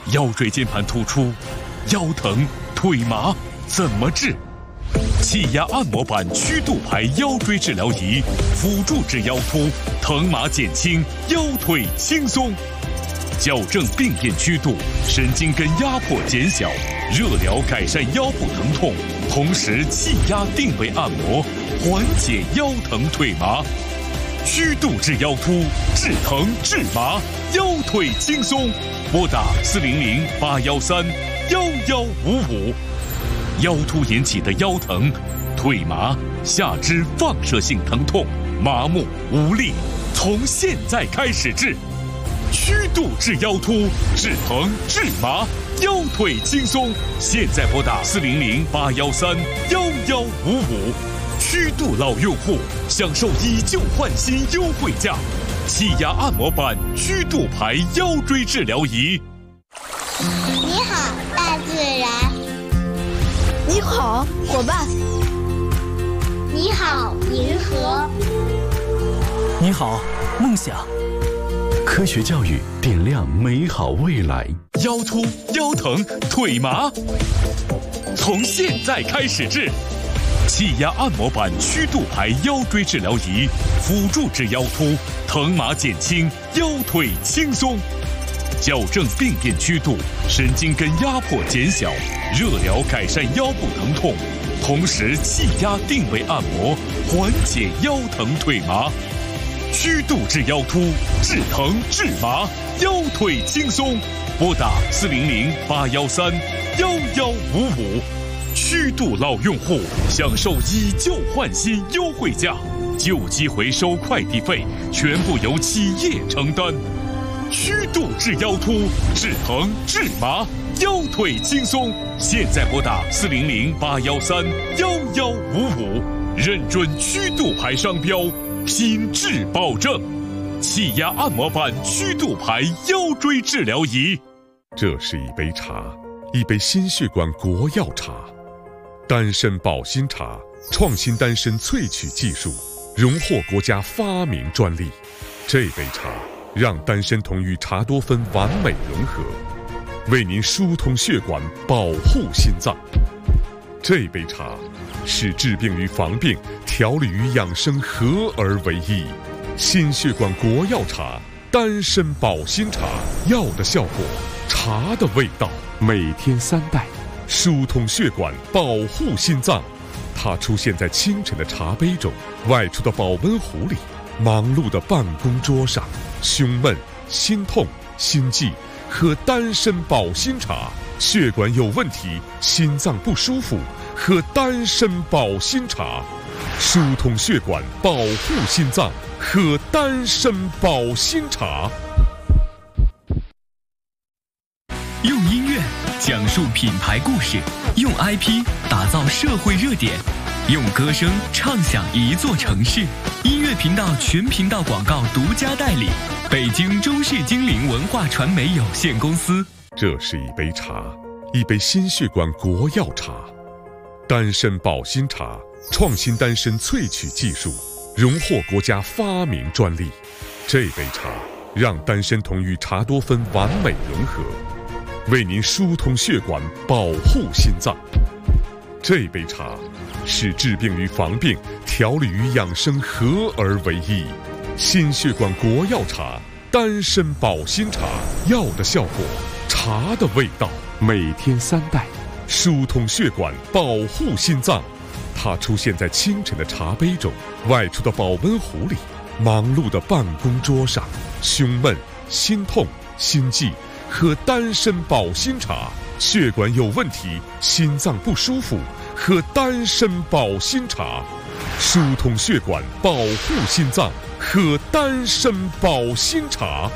腰椎间盘突出、腰疼、腿麻怎么治？气压按摩板曲度牌腰椎治疗仪，辅助治腰突，疼麻减轻，腰腿轻松。矫正病变曲度，神经根压迫减小，热疗改善腰部疼痛，同时气压定位按摩，缓解腰疼腿麻。曲度治腰突，治疼治麻，腰腿轻松。拨打400-813-1155。腰突引起的腰疼、腿麻、下肢放射性疼痛、麻木无力，从现在开始治。曲度治腰突，治疼治麻，腰腿轻松。现在拨打400-813-1155。曲度老用户享受以旧换新优惠价，气压按摩板曲度牌腰椎治疗仪。 你好，大自然。 你好，伙伴。 你好，银河。 你好，梦想。 科学教育点亮美好未来。 腰突、腰疼、腿麻，从现在开始治。气压按摩板曲度牌腰椎治疗仪，辅助治腰突，疼麻减轻，腰腿轻松。矫正病变曲度，神经根压迫减小，热疗改善腰部疼痛，同时气压定位按摩，缓解腰疼腿麻。曲度治腰突，治疼治麻，腰腿轻松。拨打400-813-1155。曲度老用户享受以旧换新优惠价，旧机回收快递费全部由企业承担。曲度治腰突，治疼治麻，腰腿轻松。现在拨打400-813-1155，认准曲度牌商标，品质保证。气压按摩板曲度牌腰椎治疗仪。 这是一杯茶，一杯心血管国药茶。丹参保心茶，创新丹参萃取技术，荣获国家发明专利。这杯茶让丹参酮与茶多酚完美融合，为您疏通血管，保护心脏。这杯茶使治病与防病、调理与养生合而为一。心血管国药茶，丹参保心茶，药的效果，茶的味道。每天3袋，疏通血管，保护心脏。它出现在清晨的茶杯中，外出的保温壶里，忙碌的办公桌上。胸闷、心痛、心悸，喝丹参保心茶；血管有问题、心脏不舒服，喝丹参保心茶。疏通血管，保护心脏，喝丹参保心茶。 用音乐讲述品牌故事，用 IP 打造社会热点，用歌声唱响一座城市。音乐频道全频道广告独家代理，北京中视精灵文化传媒有限公司。 这是一杯茶，一杯心血管国药茶。丹参保心茶，创新丹参萃取技术，荣获国家发明专利。这杯茶让丹参酮与茶多酚完美融合，为您疏通血管，保护心脏。这杯茶使治病与防病、调理与养生合而为一。心血管国药茶，丹参保心茶，药的效果，茶的味道。每天3袋，疏通血管，保护心脏。它出现在清晨的茶杯中，外出的保温壶里，忙碌的办公桌上。胸闷、心痛、心悸，喝丹参保心茶；血管有问题、心脏不舒服，喝丹参保心茶。疏通血管，保护心脏，喝丹参保心茶。